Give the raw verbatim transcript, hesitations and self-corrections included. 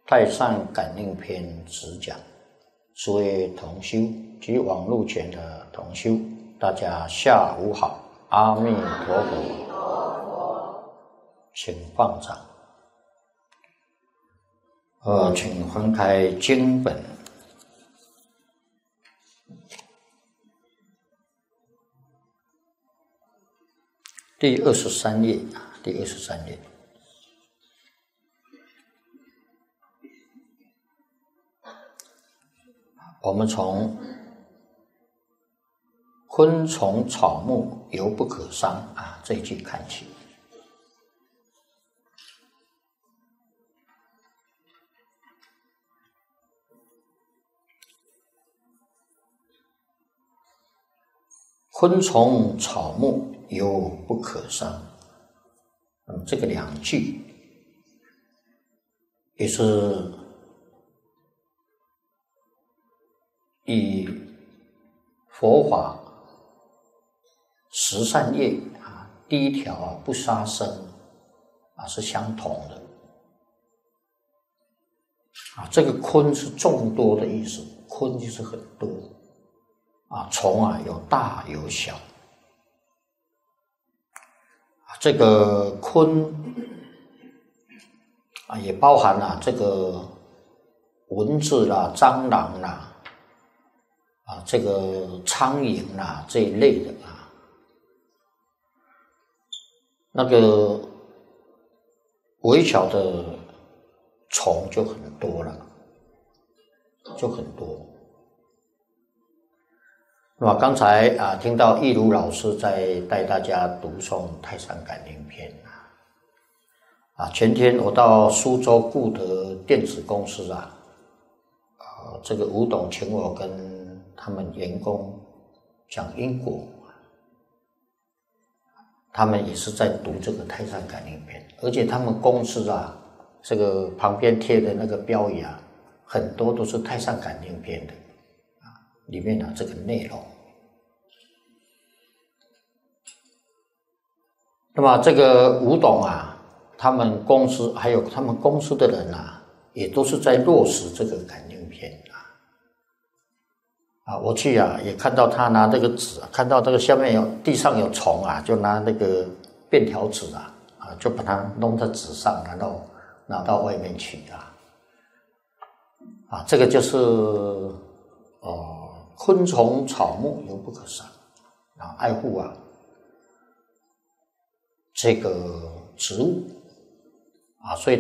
太上感应篇直讲，诸位同修及网络前的同修，大家下午好，阿弥陀佛，请放掌。呃，请翻开经本第二十三页，第二十三页。我们从昆虫草木犹不可伤啊这一句看起。昆虫草木犹不可伤，那么这个两句也是以佛法十善业啊第一条啊不杀生啊是相同的啊。这个昆是众多的意思，昆就是很多啊，虫啊有大有小啊，这个昆啊也包含了这个蚊子啦、蟑螂啦。啊，这个苍蝇啦这一类的啊，那个微小的虫就很多了，就很多。那么刚才啊，听到义如老师在带大家读诵《太上感应篇》啊，啊，前天我到苏州固德电子公司啊，啊，这个吴董请我跟他们员工讲因果，他们也是在读这个《太上感应篇》，而且他们公司啊，这个旁边贴的那个标语啊，很多都是《太上感应篇》的啊，里面的这个内容。那么这个吴董啊，他们公司还有他们公司的人啊，也都是在落实这个感应篇。啊，我去啊，也看到他拿这个纸，看到这个下面有地上有虫啊，就拿那个便条纸啊，啊，就把它弄在纸上，然后拿到外面去啊。啊，这个就是呃，昆虫草木犹不可伤啊，爱护啊这个植物啊，所以。